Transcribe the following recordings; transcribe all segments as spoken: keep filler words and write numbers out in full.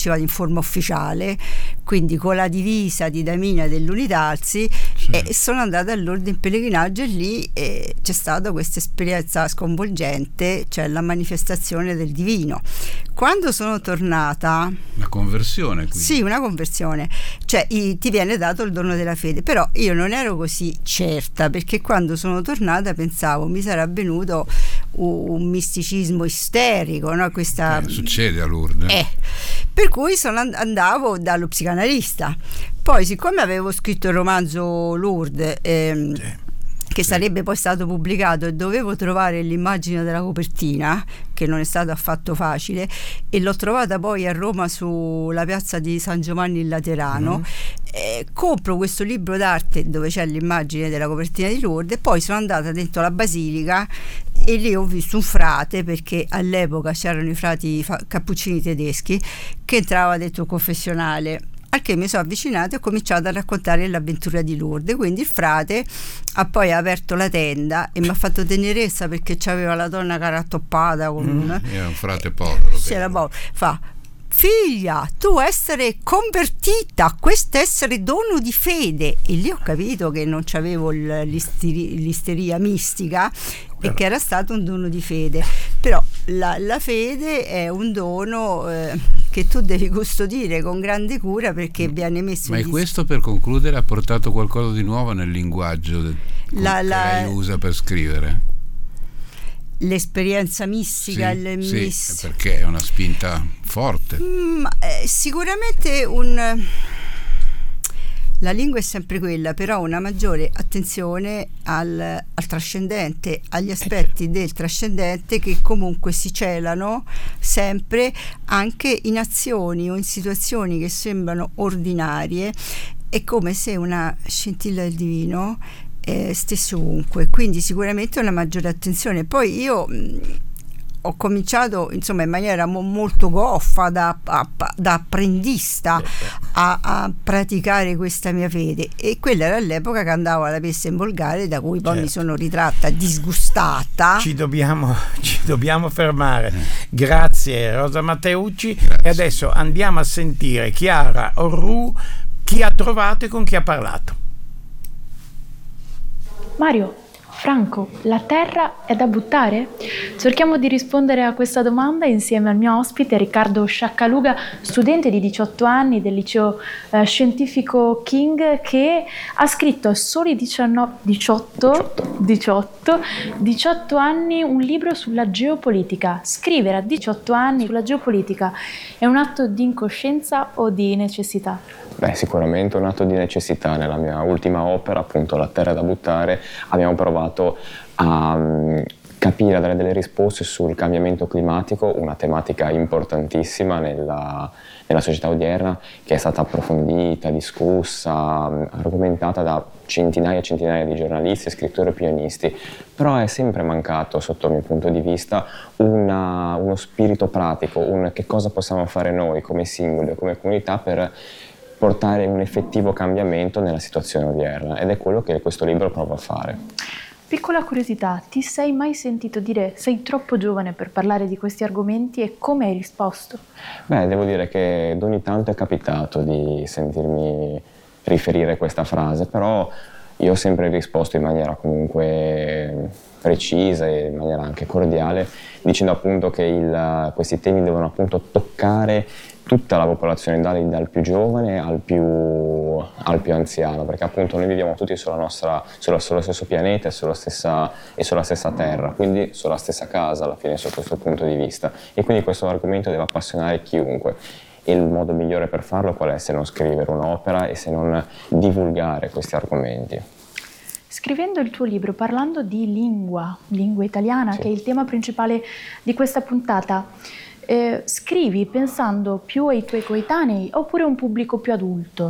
partecipato in forma ufficiale, quindi con la divisa di Damina dell'Unitalsi, sì. E sono andata a Lourdes in pellegrinaggio, e lì eh, c'è stata questa esperienza sconvolgente, cioè la manifestazione del divino. Quando sono tornata, una conversione, quindi. Sì, una conversione, cioè i, ti viene dato il dono della fede, però io non ero così certa, perché quando sono tornata pensavo mi sarà venuto un, un misticismo isterico, no? Questa eh, succede a Lourdes. Eh, per cui sono and- andavo dallo psicanalista. Poi, siccome avevo scritto il romanzo Lourdes, ehm, sì. che sì. sarebbe poi stato pubblicato, e dovevo trovare l'immagine della copertina, che non è stato affatto facile, e l'ho trovata poi a Roma sulla piazza di San Giovanni in Laterano. Mm. Eh, compro questo libro d'arte dove c'è l'immagine della copertina di Lourdes, e poi sono andata dentro la basilica e lì ho visto un frate, perché all'epoca c'erano i frati fa- cappuccini tedeschi, che entrava dentro un confessionale. Al che mi sono avvicinata e ho cominciato a raccontare l'avventura di Lourdes. Quindi il frate ha poi aperto la tenda e mi ha fatto tenerezza, perché c'aveva la donna cara attoppata con mm, era un frate povero, eh, c'era povero. Fa: figlia, tu essere convertita, questo essere dono di fede. E lì ho capito che non c'avevo l'isteri- l'isteria mistica, e che era stato un dono di fede. Però la, la fede è un dono eh, che tu devi custodire con grande cura, perché viene messo ma in è dis- questo, per concludere, ha portato qualcosa di nuovo nel linguaggio de- la, che la, lei usa per scrivere? L'esperienza mistica, sì, il sì, mis- perché è una spinta forte. Mm, eh, sicuramente un la lingua è sempre quella, però una maggiore attenzione al, al trascendente, agli aspetti del trascendente, che comunque si celano sempre anche in azioni o in situazioni che sembrano ordinarie. È come se una scintilla del divino eh, stesse ovunque, quindi sicuramente una maggiore attenzione. Poi io mh, ho cominciato, insomma, in maniera mo- molto goffa, da, a, da apprendista a, a praticare questa mia fede, e quella era l'epoca che andavo alla Pessa in Volgare, da cui poi certo. mi sono ritratta disgustata. Ci dobbiamo, ci dobbiamo fermare. Grazie Rosa Matteucci. Grazie. E adesso andiamo a sentire Chiara Orru, chi ha trovato e con chi ha parlato. Mario, Franco, la terra è da buttare? Cerchiamo di rispondere a questa domanda insieme al mio ospite Riccardo Sciaccaluga, studente di diciotto anni del liceo eh, scientifico King, che ha scritto a soli diciannove, diciotto, diciotto, diciotto anni un libro sulla geopolitica. Scrivere a diciotto anni sulla geopolitica è un atto di incoscienza o di necessità? Beh, sicuramente un atto di necessità. Nella mia ultima opera, appunto La terra da buttare, abbiamo provato a um, capire, a dare delle risposte sul cambiamento climatico, una tematica importantissima nella, nella società odierna, che è stata approfondita, discussa, argomentata da centinaia e centinaia di giornalisti, scrittori e opinionisti. Però è sempre mancato, sotto il mio punto di vista, una, uno spirito pratico, un che cosa possiamo fare noi come singoli o come comunità per portare un effettivo cambiamento nella situazione odierna, ed è quello che questo libro prova a fare. Piccola curiosità, ti sei mai sentito dire sei troppo giovane per parlare di questi argomenti, e come hai risposto? Beh, devo dire che ogni tanto è capitato di sentirmi riferire questa frase, però io ho sempre risposto in maniera comunque precisa e in maniera anche cordiale, dicendo appunto che il, questi temi devono appunto toccare tutta la popolazione, dal, dal più giovane al più, al più anziano, perché appunto noi viviamo tutti sulla nostra, sulla, sullo stesso pianeta e sulla, stessa, e sulla stessa terra, quindi sulla stessa casa alla fine sotto questo punto di vista, e quindi questo argomento deve appassionare chiunque. E il modo migliore per farlo qual è, se non scrivere un'opera e se non divulgare questi argomenti? Scrivendo il tuo libro, parlando di lingua, lingua italiana, sì, che è il tema principale di questa puntata, Eh, scrivi pensando più ai tuoi coetanei oppure a un pubblico più adulto?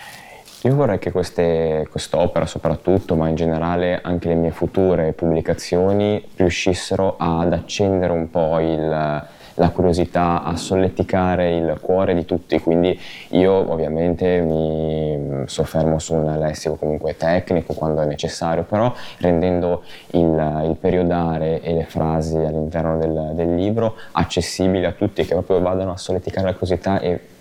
Io vorrei che queste, quest'opera soprattutto, ma in generale anche le mie future pubblicazioni, riuscissero ad accendere un po' il, la curiosità, a solleticare il cuore di tutti. Quindi io ovviamente mi soffermo su un lessico comunque tecnico quando è necessario, però rendendo il, il periodare e le frasi all'interno del, del libro accessibili a tutti, che proprio vadano a solleticare la curiosità e